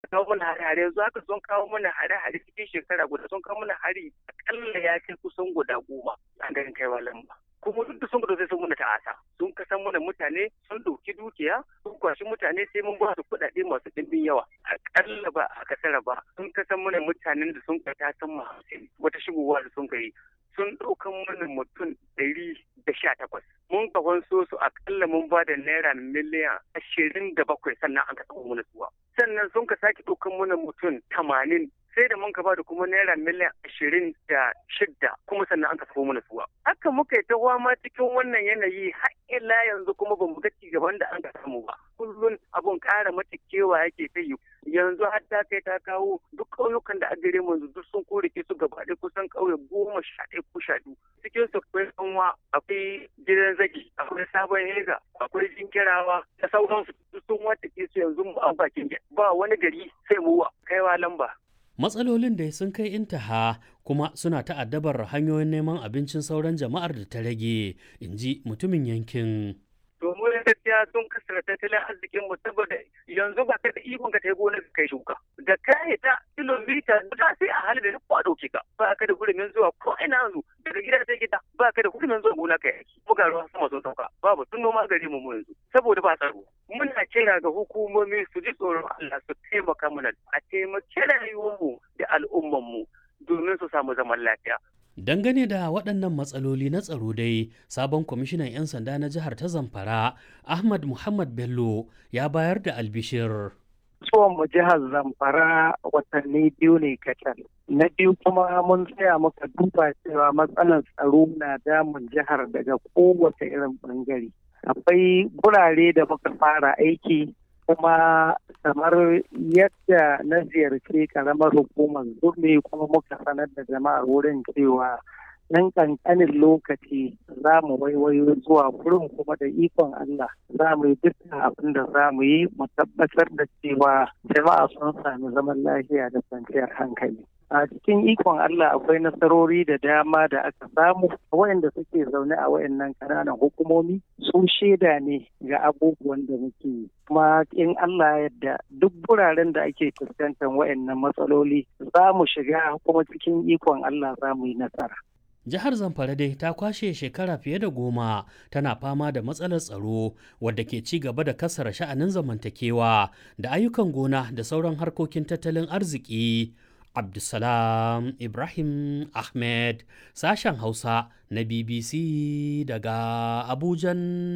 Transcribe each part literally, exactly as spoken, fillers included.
kawo mana hare-hare yanzu haka sun kawo mana hare-hare cikin shekara guda sun kawo mana hari akalla ya kai kusan guda goma a garin kaiwa lamba kuma duk da sun gudu sai sun muna ta'asa sun kasan mana mutane sun ɗauki dukiya sun kwashi mutane sai mun ba su kuɗaɗe masu ɗimbin yawa akalla ba a kasara ba sun kasan mana mutanen da sun kai ta san mu hamsin wata shigowa da sun kai sun ɗaukan mana mutum ɗari da sha takwas mun kafan so su akalla mun ba da naira miliyan ashirin da bakwai sannan an ka taɓa mana suwa sannan sun ka sake ɗaukan mana mutum tamanin sai da mun ka ba da kuma naira miliyan ashirin da shidda kuma sannan an ka taɓa mana suwa haka muka yi ta ma cikin wannan yanayi har ila yanzu kuma ba mu ga cigaban da an ka samu ba kullum abun ƙara mata kewa yake ta yi yanzu har ta kai ta kawo duk ƙauyukan da a gare mu duk sun korike su gaba ɗaya kusan ƙauye goma sha ɗaya ko sha biyu cikin su akwai kanwa akwai gidan zagi akwai sabon hega akwai jinkirawa da sauransu duk sun wata ke su yanzu mu an bakin ba wani gari sai mu kaiwa lamba. Matsalolin da sun kai intaha kuma suna ta'addabar hanyoyin neman abincin sauran jama'ar da ta rage, in ji mutumin yankin. Domin gaskiya sun kasar tattalin arzikin mu saboda yanzu ba ka da ikon ka ta gona ka kai shuka. Da kai ta kilomita guda sai a halin da ko a dauke ka. Ba ka da hurumin zuwa ko ina yanzu daga gida sai gida ba ka da hurumin zuwa gona kai aiki. Buga ruwa sama sun sauka babu sun noma gari mu yanzu saboda ba tsaro. Muna kira ga hukumomi su ji tsoron Allah su taimaka mana a taimaki rayuwarmu da al'ummarmu domin su samu zaman lafiya. Dangane da waɗannan matsaloli na tsaro dai, sabon kwamishinan 'yan sanda na jihar ta Zamfara, Ahmad Muhammad Bello, ya bayar da albishir. Tsohon mu jihar Zamfara watanni biyu ne kacal. Na biyu kuma mun tsaya muka duba cewa matsalar tsaro na damun jihar daga kowace irin bangare. Akwai gurare da muka fara aiki kuma kamar yadda na ziyarci karamar hukumar zurmi kuma muka sanar da jama'ar wurin cewa nan kankanin lokaci za mu waiwayo zuwa wurin kuma da ikon Allah za mu yi dukkan abin da za mu yi mu tabbatar da cewa jama'a sun sami zaman lafiya da kwanciyar hankali. A cikin ikon Allah akwai nasarori da dama da aka samu waɗanda suke zaune a waɗannan ƙananan hukumomi su shaida ne ga abubuwan da muke yi. Kuma in Allah yadda duk wuraren da ake fuskantar waɗannan matsaloli za mu shiga kuma cikin ikon Allah za mu yi nasara. Jihar Zamfara dai ta kwashe shekara fiye da goma tana fama da matsalar tsaro wadda ke ci gaba da kassara sha'anin zamantakewa da ayyukan gona da sauran harkokin tattalin arziki. Abdulsalam Ibrahim Ahmed, sashen Hausa na B B C daga Abujan,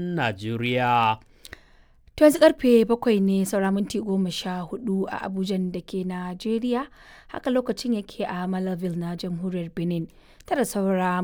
Najeriya. To yanzu karfe bakwai ne saura minti goma sha hudu a Abujan da ke Najeriya, haka lokacin yake a Malaville na jamhuriyar Benin. Tara saura